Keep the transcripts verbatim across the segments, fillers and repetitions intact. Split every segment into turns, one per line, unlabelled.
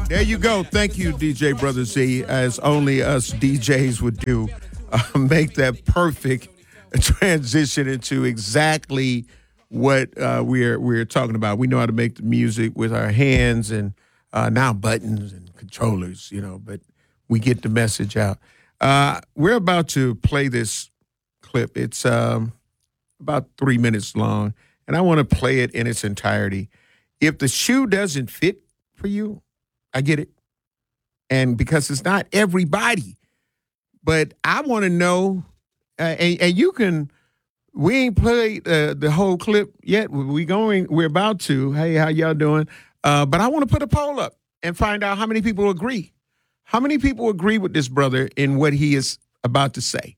There you go. Thank you, D J Brother Z, as only us D Js would do. Uh, make that perfect transition into exactly what uh, we're we're talking about. We know how to make the music with our hands and uh, now buttons and controllers, you know, but we get the message out. Uh, we're about to play this clip. It's um, about three minutes long, and I want to play it in its entirety. If the shoe doesn't fit for you, I get it. And because it's not everybody, but I want to know, uh, and, and you can, we ain't played uh, the whole clip yet. We going, we're about to. Hey, how y'all doing? Uh, but I want to put a poll up and find out how many people agree. How many people agree with this brother in what he is about to say?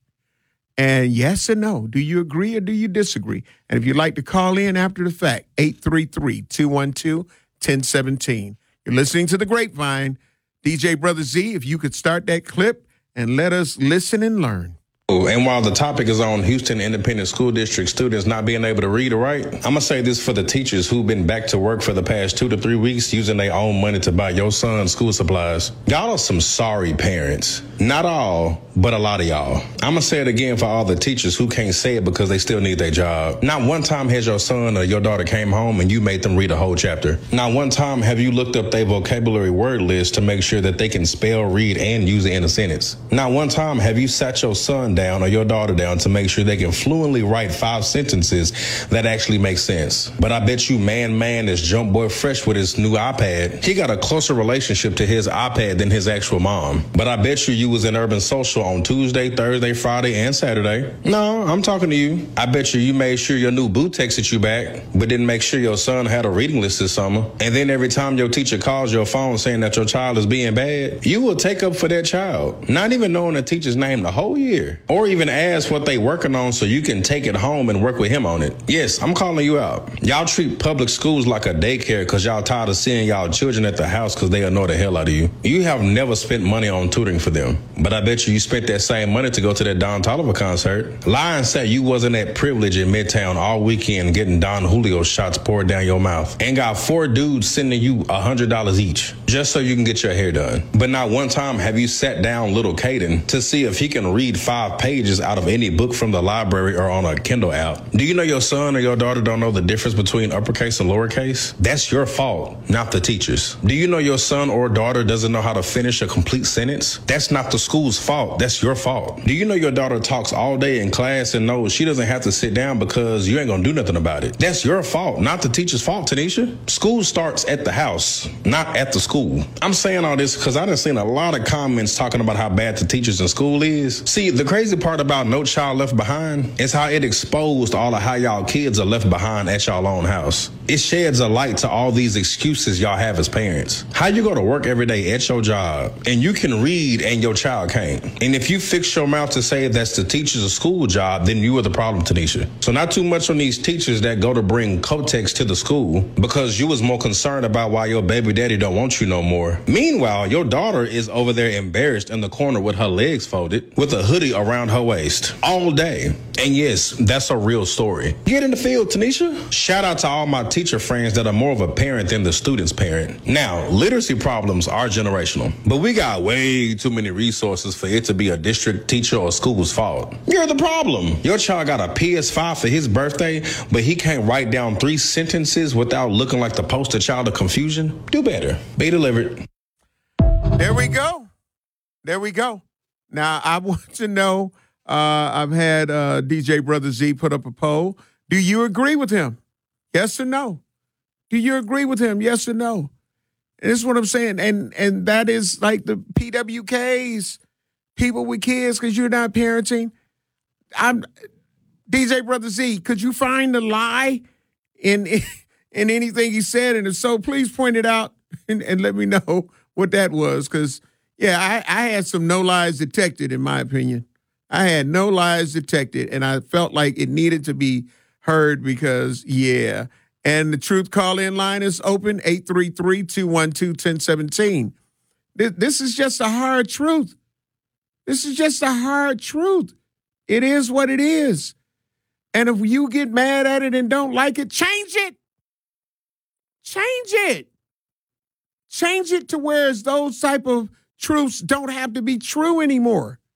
And yes or no, do you agree or do you disagree? And if you'd like to call in after the fact, eight three three, two one two, one zero one seven. You're listening to The Grapevine. D J Brother Z, if you could start that clip and let us listen and learn.
And while the topic is on Houston Independent School District students not being able to read or write, I'm going to say this for the teachers who've been back to work for the past two to three weeks using their own money to buy your son's school supplies. Y'all are some sorry parents. Not all, but a lot of y'all. I'm going to say it again for all the teachers who can't say it because they still need their job. Not one time has your son or your daughter came home and you made them read a whole chapter. Not one time have you looked up their vocabulary word list to make sure that they can spell, read, and use it in a sentence. Not one time have you sat your son down down or your daughter down to make sure they can fluently write five sentences that actually make sense. But I bet you man, man, this jump boy fresh with his new iPad, he got a closer relationship to his iPad than his actual mom. But I bet you you was in Urban Social on Tuesday, Thursday, Friday, and Saturday. No, I'm talking to you. I bet you you made sure your new boo texted you back, but didn't make sure your son had a reading list this summer. And then every time your teacher calls your phone saying that your child is being bad, you will take up for that child, not even knowing the teacher's name the whole year. Or even ask what they working on so you can take it home and work with him on it. Yes, I'm calling you out. Y'all treat public schools like a daycare because y'all tired of seeing y'all children at the house because they annoy the hell out of you. You have never spent money on tutoring for them, but I bet you you spent that same money to go to that Don Toliver concert. Lie and say you wasn't at Privilege in Midtown all weekend getting Don Julio shots poured down your mouth and got four dudes sending you one hundred dollars each just so you can get your hair done. But not one time have you sat down little Caden to see if he can read five pages out of any book from the library or on a Kindle app. Do you know your son or your daughter don't know the difference between uppercase and lowercase? That's your fault, not the teacher's. Do you know your son or daughter doesn't know how to finish a complete sentence? That's not the school's fault. That's your fault. Do you know your daughter talks all day in class and knows she doesn't have to sit down because you ain't gonna do nothing about it? That's your fault, not the teacher's fault, Tanisha. School starts at the house, not at the school. I'm saying all this because I done seen a lot of comments talking about how bad the teachers in school is. See, the crazy part about No Child Left Behind is how it exposed all of how y'all kids are left behind at y'all own house. It sheds a light to all these excuses y'all have as parents. How you go to work every day at your job and you can read and your child can't. And if you fix your mouth to say that's the teacher's a school job, then you are the problem, Tanisha. So not too much on these teachers that go to bring Kotex to the school because you was more concerned about why your baby daddy don't want you no more. Meanwhile, your daughter is over there embarrassed in the corner with her legs folded with a hoodie around her waist all day. And yes, that's a real story. Get in the field, Tanisha. Shout out to all my teacher friends that are more of a parent than the student's parent. Now, literacy problems are generational, but we got way too many resources for it to be a district teacher or school's fault. You're the problem. Your child got a P S five for his birthday, but he can't write down three sentences without looking like the poster child of confusion. Do better. Be delivered.
There we go. There we go. Now, I want to know, uh, I've had uh, D J Brother Z put up a poll. Do you agree with him? Yes or no? Do you agree with him? Yes or no? And this is what I'm saying. And and that is like the P W Ks, people with kids, because you're not parenting. I'm D J Brother Z, could you find the lie in, in anything he said? And if so, please point it out and, and let me know what that was. Because, yeah, I, I had some no lies detected, in my opinion. I had no lies detected, and I felt like it needed to be heard because, yeah. And the truth call-in line is open, eight three three, two one two, one zero one seven. This, this is just a hard truth. This is just a hard truth. It is what it is. And if you get mad at it and don't like it, change it. Change it. Change it to where those type of truths don't have to be true anymore.